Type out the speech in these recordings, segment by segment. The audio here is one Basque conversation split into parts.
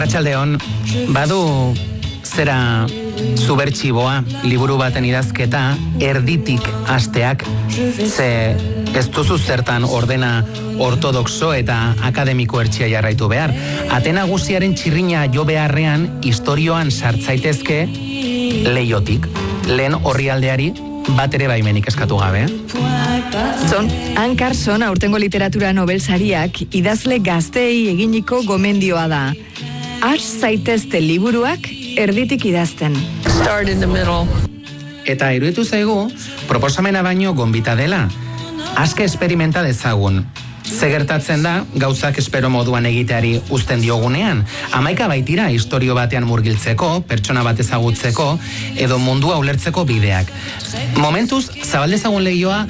Arratsaldeon, badu zera zubertsiboa liburu baten idazketa erditik hasteak, ze ez duzu zertan ordena ortodoxo eta akademiko ertsia jarraitu behar. Ate nagusiaren txirrina jo beharrean istorioan sartzaitezke leiotik, lehen orrialdeari bat ere baimenik eskatu gabe. Anne Carson aurtengo literatura Nobel sariak idazle gazteei eginiko gomendioa da. Has zaitezte liburuak erditik idazten. Start in the middle. Eta iruditu zaigu, proposamena baino gonbita dela. Aske esperimenta dezagun. Ze gertatzen da, gauzak espero moduan egiteari uzten diogunean. 11 baitira istorio batean murgiltzeko, pertsona bat ezagutzeko, edo mundua ulertzeko bideak. Momentuz, zabaldezagun lehioa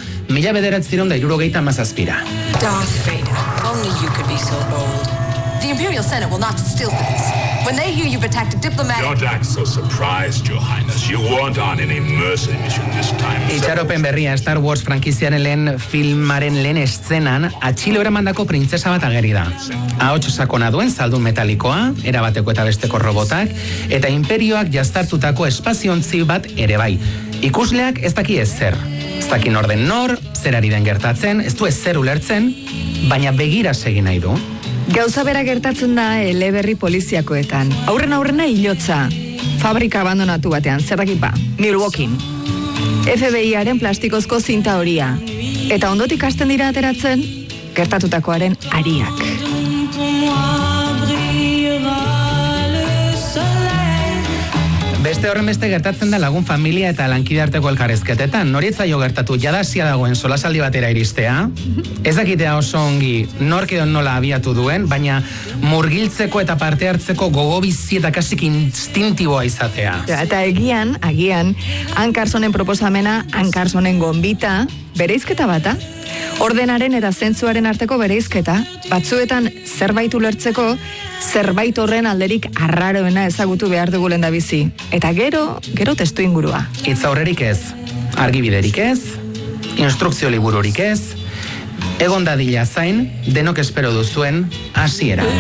1977. Darth Vader, only you could be so bold. The Imperial Senate will not still for this. When they hear you've attacked a diplomat... Don't act so surprised, Your Highness. You weren't on any mercenary mission this time. Itxaropen berria Star Wars frankiziaren lehen filmaren lehen eszenan atxilo eramandako printzesa bat ageri da. Ahots sakona duen zaldun metalikoa, erabateko eta besteko robotak, eta imperioak jaztartutako espaziontzi bat ere bai. Ikusleak ez daki ezer. Ez daki nor den nor, zer ari den gertatzen, ez du ezer ulertzen, baina begira segi nahi du. Gauza bera gertatzen da eleberri poliziakoetan. Aurrena hilotza. Fabrika abandonatu batean, zer dakipa? Milwaukee. FBI-aren plastikozko zinta horia. Eta ondotik hasten dira ateratzen, gertatutakoaren ariak. Beste horren beste gertatzen da lagun familia eta lankide arteko elkarrezketetan. Nori ez zaio gertatu jadasia dagoen solasaldi batera iristea. Ez dakitea oso ongi nork edo nola abiatu duen, baina murgiltzeko eta parte hartzeko gogo bizi eta kasik instintiboa izatea. Eta agian, Anne Carsonen proposamena, Anne Carsonen gonbita, bereizketa bata? Ordenaren eta zentzuaren arteko bereizketa, batzuetan zerbait ulertzeko, zerbait horren alderik arraroena ezagutu behar dugu lehendabizi. Eta gero testu ingurua. Hitz aurrerik ez, argibiderik ez, instrukzio libururik ez, egon dadila zain, denok espero duzuen hasiera.